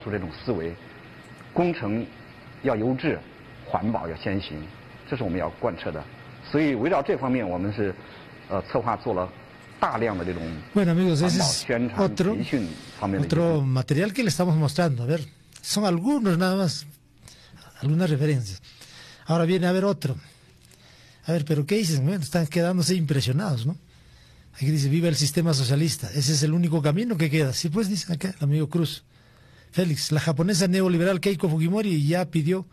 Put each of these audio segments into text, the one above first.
出这种思维，工程要优质，环保要先行，这是我们要贯彻的。所以围绕这方面，我们是策划做了大量的这种 Bueno, amigos, 环 ese 保 es 宣传、培训方面的。 otro material que le estamos mostrando. A ver, son algunos nada más, algunas referencias. Ahora viene a ver otro. A ver, pero ¿qué dicen? Bueno, están quedándose impresionados, ¿no? Aquí dice, viva el sistema socialista. Ese es el único camino que queda. Sí, pues, dice acá el amigo Cruz. Félix, la japonesa neoliberal Keiko Fujimori ya pidió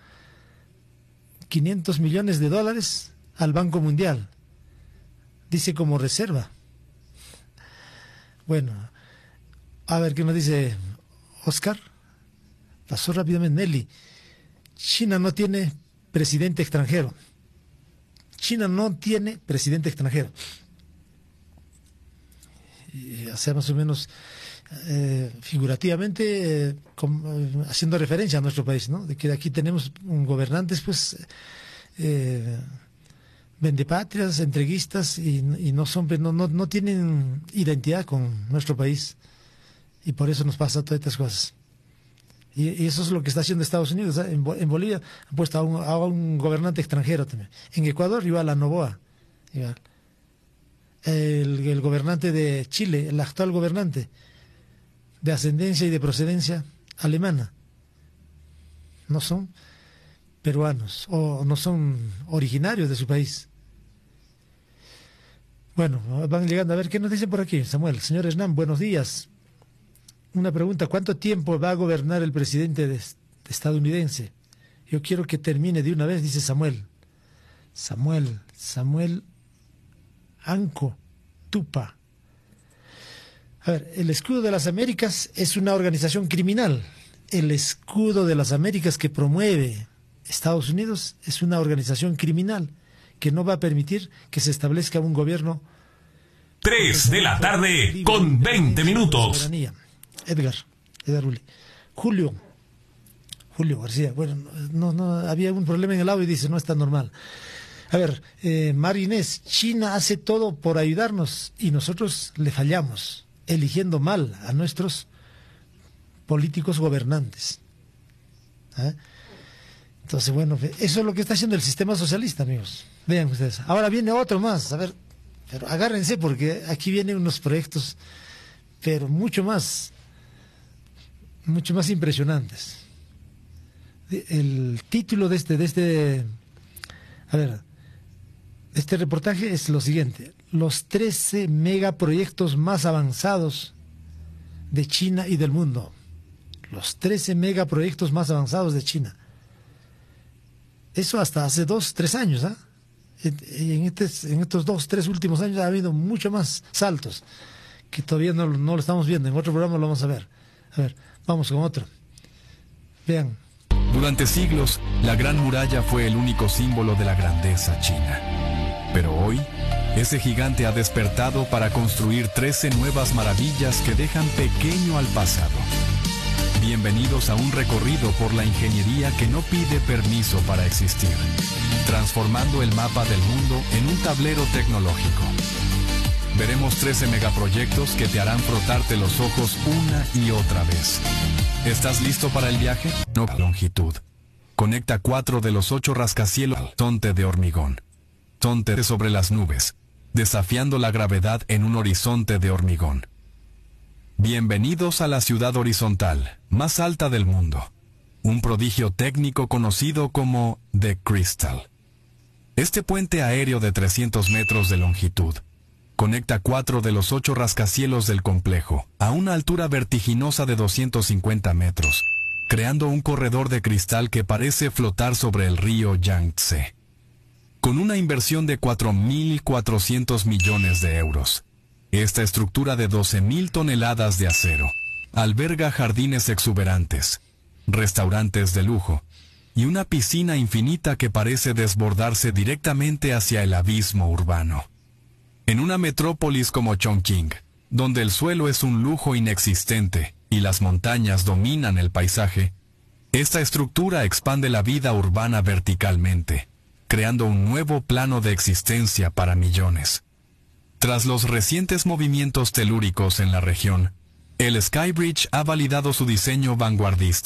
$500 millones al Banco Mundial. Dice como reserva. Bueno, a ver qué nos dice Oscar. Pasó rápidamente Nelly. China no tiene presidente extranjero. China no tiene presidente extranjero. O sea, más o menos figurativamente haciendo referencia a nuestro país, ¿no? De que aquí tenemos gobernantes, pues, vendepatrias, entreguistas y no son, no tienen identidad con nuestro país, y por eso nos pasa todas estas cosas. Y eso es lo que está haciendo Estados Unidos, ¿eh? En Bolivia han puesto a un gobernante extranjero también. En Ecuador igual a Noboa, igual. El gobernante de Chile, el actual gobernante, de ascendencia y de procedencia alemana, no son peruanos o no son originarios de su país. Bueno, van llegando. A ver qué nos dicen por aquí, Samuel. Señor Hernán, buenos días. Una pregunta: ¿cuánto tiempo va a gobernar el presidente estadounidense? Yo quiero que termine de una vez, dice Samuel Anco Tupa. A ver, el Escudo de las Américas es una organización criminal. El Escudo de las Américas que promueve Estados Unidos es una organización criminal que no va a permitir que se establezca un gobierno. 3 de la tarde con 20 minutos. Edgar Uli. Julio García. Bueno, no había un problema en el audio y dice, no está normal. A ver, Marinés, China hace todo por ayudarnos y nosotros le fallamos, eligiendo mal a nuestros políticos gobernantes. ¿Eh? Entonces, bueno, eso es lo que está haciendo el sistema socialista, amigos. Vean ustedes. Ahora viene otro más. A ver, pero agárrense porque aquí vienen unos proyectos, pero mucho más impresionantes. El título de este reportaje es lo siguiente: los 13 megaproyectos más avanzados de China y del mundo. Los 13 megaproyectos más avanzados de China. Eso hasta hace 2-3 años, ¿ah? En estos 2-3 últimos años ha habido mucho más saltos que todavía no lo estamos viendo. En otro programa lo vamos a ver. A ver, vamos con otro. Vean. Durante siglos, la Gran Muralla fue el único símbolo de la grandeza china. Pero hoy, ese gigante ha despertado para construir 13 nuevas maravillas que dejan pequeño al pasado. Bienvenidos a un recorrido por la ingeniería que no pide permiso para existir, transformando el mapa del mundo en un tablero tecnológico. Veremos 13 megaproyectos que te harán frotarte los ojos una y otra vez. ¿Estás listo para el viaje? No longitud. Conecta 4 de los 8 rascacielos al horizonte de hormigón. Horizonte sobre las nubes, desafiando la gravedad en un horizonte de hormigón. Bienvenidos a la ciudad horizontal, más alta del mundo. Un prodigio técnico conocido como The Crystal. Este puente aéreo de 300 metros de longitud conecta 4 de los 8 rascacielos del complejo a una altura vertiginosa de 250 metros, creando un corredor de cristal que parece flotar sobre el río Yangtze. Con una inversión de 4.400 millones de euros, esta estructura de 12.000 toneladas de acero alberga jardines exuberantes, restaurantes de lujo y una piscina infinita que parece desbordarse directamente hacia el abismo urbano. En una metrópolis como Chongqing, donde el suelo es un lujo inexistente y las montañas dominan el paisaje, esta estructura expande la vida urbana verticalmente, creando un nuevo plano de existencia para millones. Tras los recientes movimientos telúricos en la región, El Skybridge ha validado su diseño vanguardista.